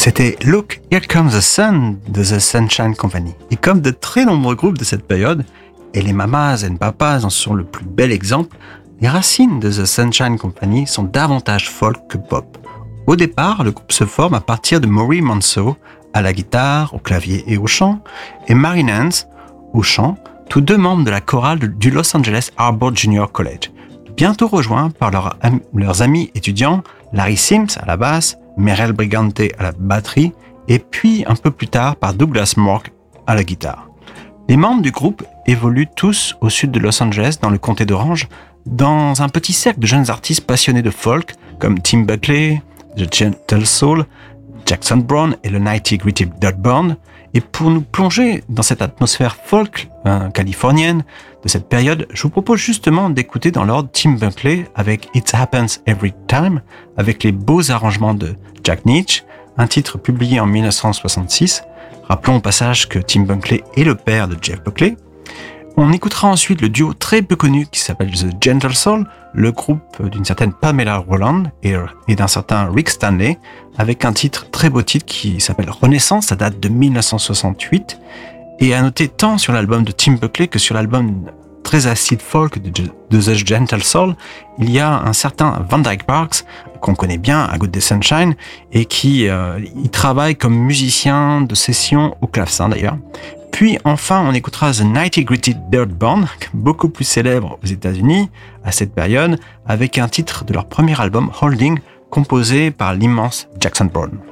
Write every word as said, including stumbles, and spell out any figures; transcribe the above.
C'était Look, Here Comes the Sun de The Sunshine Company. Et comme de très nombreux groupes de cette période, et les Mamas and Papas en sont le plus bel exemple, les racines de The Sunshine Company sont davantage folk que pop. Au départ, le groupe se forme à partir de Maury Manso, à la guitare, au clavier et au chant, et Mary Nance, au chant, tous deux membres de la chorale du Los Angeles Arbor Junior College, bientôt rejoints par leur, leurs amis étudiants, Larry Sims à la basse, Merel Brigante à la batterie, et puis un peu plus tard par Douglas Mork à la guitare. Les membres du groupe évoluent tous au sud de Los Angeles, dans le comté d'Orange, dans un petit cercle de jeunes artistes passionnés de folk, comme Tim Buckley, The Gentle Soul, Jackson Browne et le Nitty Gritty Dirt Band. Et pour nous plonger dans cette atmosphère folk euh, californienne de cette période, je vous propose justement d'écouter dans l'ordre Tim Buckley avec It Happens Every Time, avec les beaux arrangements de Jack Nitzsche, un titre publié en dix-neuf cent soixante-six. Rappelons au passage que Tim Buckley est le père de Jeff Buckley. On écoutera ensuite le duo très peu connu qui s'appelle The Gentle Soul, le groupe d'une certaine Pamela Roland et, et d'un certain Rick Stanley, avec un titre, très beau titre, qui s'appelle Renaissance, ça date de dix-neuf cent soixante-huit, et à noter tant sur l'album de Tim Buckley que sur l'album très acid folk de, de The Gentle Soul, il y a un certain Van Dyke Parks, qu'on connaît bien à Good Day Sunshine, et qui euh, il travaille comme musicien de session au clavecin d'ailleurs. Puis enfin, on écoutera The Nitty Gritty Dirt Band, beaucoup plus célèbre aux États-Unis à cette période, avec un titre de leur premier album, Holding, composé par l'immense Jackson Browne.